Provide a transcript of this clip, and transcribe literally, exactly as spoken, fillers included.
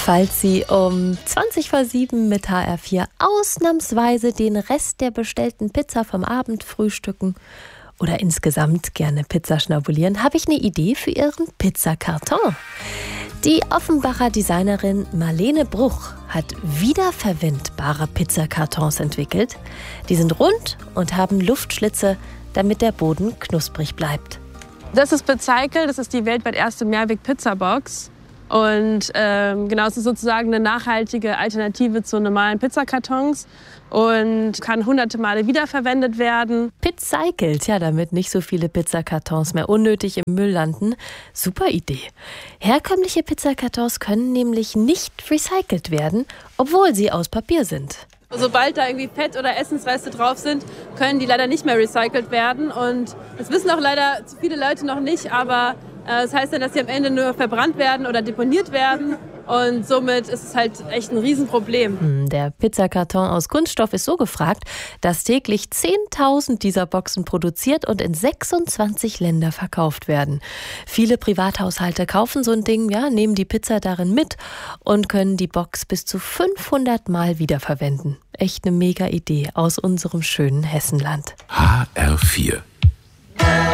Falls Sie um zwanzig vor sieben mit H R vier ausnahmsweise den Rest der bestellten Pizza vom Abend frühstücken oder insgesamt gerne Pizza schnabulieren, habe ich eine Idee für Ihren Pizzakarton. Die Offenbacher Designerin Marlene Bruch hat wiederverwendbare Pizzakartons entwickelt. Die sind rund und haben Luftschlitze, damit der Boden knusprig bleibt. Das ist Becycle, das ist die weltweit erste Mehrweg-Pizzabox. Und ähm, genau, es ist sozusagen eine nachhaltige Alternative zu normalen Pizzakartons und kann hunderte Male wiederverwendet werden. Pizzcycled, ja, damit nicht so viele Pizzakartons mehr unnötig im Müll landen. Super Idee. Herkömmliche Pizzakartons können nämlich nicht recycelt werden, obwohl sie aus Papier sind. Sobald da irgendwie Fett oder Essensreste drauf sind, können die leider nicht mehr recycelt werden. Und das wissen auch leider zu viele Leute noch nicht, aber das heißt dann, dass sie am Ende nur verbrannt werden oder deponiert werden. Und somit ist es halt echt ein Riesenproblem. Der Pizzakarton aus Kunststoff ist so gefragt, dass täglich zehntausend dieser Boxen produziert und in sechsundzwanzig Länder verkauft werden. Viele Privathaushalte kaufen so ein Ding, ja, nehmen die Pizza darin mit und können die Box bis zu fünfhundert Mal wiederverwenden. Echt eine mega Idee aus unserem schönen Hessenland. H R vier